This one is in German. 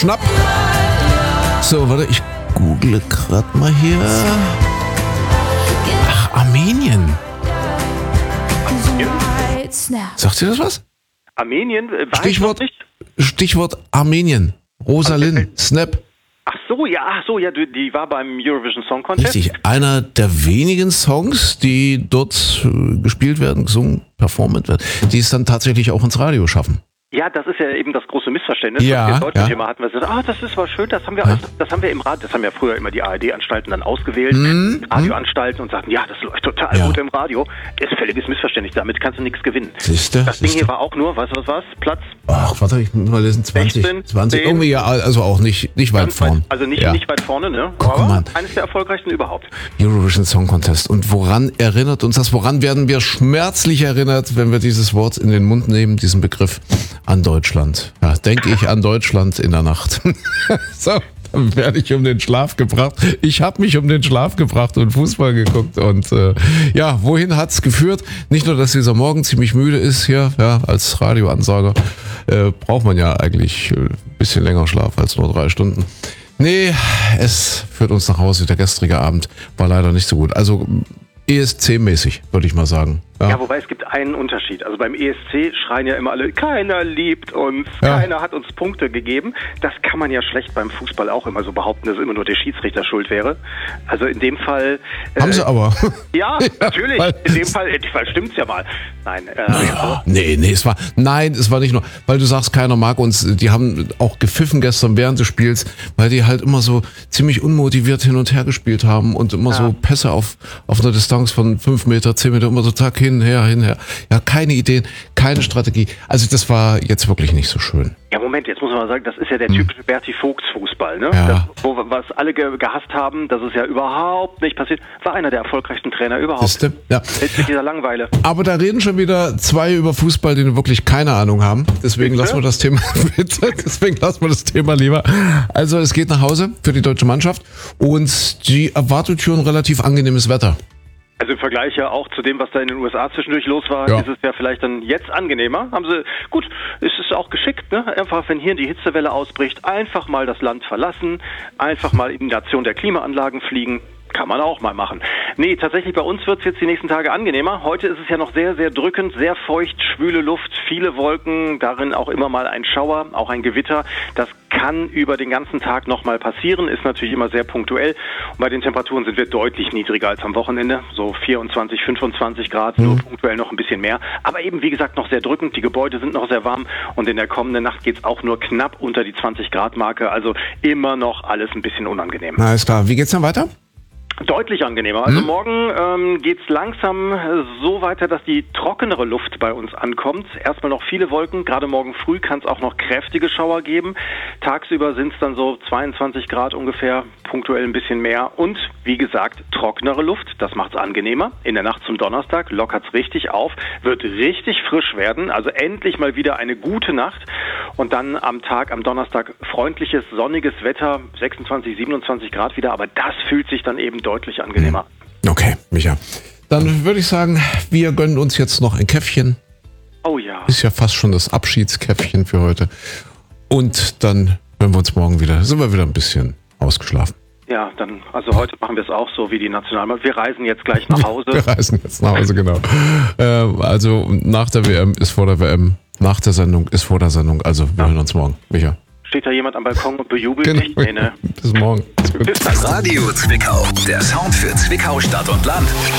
Schnapp. So, warte, ich google gerade mal hier. Ach, Armenien. Sagt ihr das was? Armenien? Stichwort Armenien. Rosalind, Snap. Ach so, ja, die war beim Eurovision Song Contest. Richtig, einer der wenigen Songs, die dort gespielt werden, gesungen, performt werden, die es dann tatsächlich auch ins Radio schaffen. Ja, das ist ja eben das große Missverständnis, ja, was wir in Deutschland immer hatten. Das war schön, das haben wir im Radio, das haben ja früher immer die ARD-Anstalten dann ausgewählt, Radioanstalten und sagten, ja, das läuft total gut im Radio. Das ist völliges Missverständnis, damit kannst du nichts gewinnen. Siehste? Das Ding hier war auch nur, weißt du was war's? Platz? Ach, warte, ich muss mal lesen, 20, 10, irgendwie, ja, also auch nicht weit vorne. Also nicht weit vorne, ne? Guck mal. Eines der erfolgreichsten überhaupt. Eurovision Song Contest. Und woran erinnert uns das? Woran werden wir schmerzlich erinnert, wenn wir dieses Wort in den Mund nehmen, diesen Begriff? An Deutschland. Ja, denke ich an Deutschland in der Nacht. So, dann werde ich um den Schlaf gebracht. Ich habe mich um den Schlaf gebracht und Fußball geguckt. Und wohin hat's geführt? Nicht nur, dass dieser Morgen ziemlich müde ist hier, ja, als Radioansager, braucht man ja eigentlich ein bisschen länger Schlaf als nur 3 Stunden. Nee, es führt uns nach Hause. Der gestrige Abend war leider nicht so gut. Also ESC-mäßig, würde ich mal sagen. Ja, wobei es gibt einen Unterschied. Also beim ESC schreien ja immer alle, keiner liebt uns, keiner hat uns Punkte gegeben. Das kann man ja schlecht beim Fußball auch immer so behaupten, dass immer nur der Schiedsrichter schuld wäre. Also in dem Fall... Haben sie aber. Ja, natürlich. In dem Fall stimmt's ja mal. Nein. Es war nicht nur, weil du sagst, keiner mag uns. Die haben auch gepfiffen gestern während des Spiels, weil die halt immer so ziemlich unmotiviert hin und her gespielt haben und immer so Pässe auf einer Distanz von 5 Meter, 10 Meter, immer so Tag hin. Ja, keine Ideen, keine Strategie. Also das war jetzt wirklich nicht so schön. Ja, Moment, jetzt muss man mal sagen, das ist ja der typische Berti Vogts Fußball, ne? Ja. Was alle gehasst haben, das ist ja überhaupt nicht passiert. War einer der erfolgreichsten Trainer überhaupt. Ja. Jetzt mit dieser Langeweile. Aber da reden schon wieder 2 über Fußball, die wirklich keine Ahnung haben. Deswegen lassen wir das Thema lieber. Also es geht nach Hause für die deutsche Mannschaft und die erwartet schon relativ angenehmes Wetter. Also im Vergleich ja auch zu dem, was da in den USA zwischendurch los war, ist es ja vielleicht dann jetzt angenehmer. Gut, es ist auch geschickt, ne? Einfach, wenn hier die Hitzewelle ausbricht, einfach mal das Land verlassen, einfach mal in die Nation der Klimaanlagen fliegen. Kann man auch mal machen. Nee, tatsächlich bei uns wird es jetzt die nächsten Tage angenehmer. Heute ist es ja noch sehr, sehr drückend, sehr feucht, schwüle Luft, viele Wolken, darin auch immer mal ein Schauer, auch ein Gewitter. Das kann über den ganzen Tag noch mal passieren, ist natürlich immer sehr punktuell. Und bei den Temperaturen sind wir deutlich niedriger als am Wochenende, so 24, 25 Grad, nur punktuell noch ein bisschen mehr. Aber eben, wie gesagt, noch sehr drückend, die Gebäude sind noch sehr warm und in der kommenden Nacht geht es auch nur knapp unter die 20 Grad Marke, also immer noch alles ein bisschen unangenehm. Na, ist klar. Wie geht's dann weiter? Deutlich angenehmer. Also morgen geht's langsam so weiter, dass die trockenere Luft bei uns ankommt. Erstmal noch viele Wolken. Gerade morgen früh kann es auch noch kräftige Schauer geben. Tagsüber sind es dann so 22 Grad ungefähr, punktuell ein bisschen mehr. Und wie gesagt, trockenere Luft. Das macht's angenehmer. In der Nacht zum Donnerstag lockert's richtig auf. Wird richtig frisch werden. Also endlich mal wieder eine gute Nacht. Und dann am Donnerstag freundliches, sonniges Wetter. 26, 27 Grad wieder. Aber das fühlt sich dann eben deutlich angenehmer. Okay, Micha. Dann würde ich sagen, wir gönnen uns jetzt noch ein Käffchen. Oh ja. Ist ja fast schon das Abschiedskäffchen für heute. Und dann hören wir uns morgen wieder. Sind wir wieder ein bisschen ausgeschlafen. Ja, also heute machen wir es auch so wie die Nationalmannschaft. Wir reisen jetzt gleich nach Hause. Wir reisen jetzt nach Hause, genau. Also nach der WM ist vor der WM, nach der Sendung ist vor der Sendung. Also wir hören uns morgen. Micha. Steht da jemand am Balkon und bejubelt dich? Nee, ne? Bis morgen. Bis dann. Radio Zwickau, der Sound für Zwickau, Stadt und Land.